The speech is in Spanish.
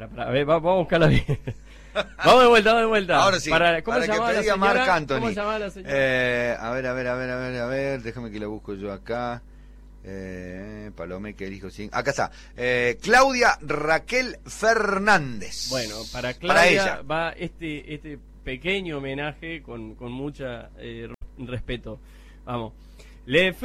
A ver, vamos a buscarla bien. Vamos de vuelta. Ahora sí. ¿Cómo se llamaba la señora? Marc Anthony. ¿Cómo se llamaba la señora? A ver, déjame que la busco yo acá. Palomé, que elijo sin. Acá está. Claudia Raquel Fernández. Bueno, para Claudia ella va este pequeño homenaje con mucha respeto. Vamos.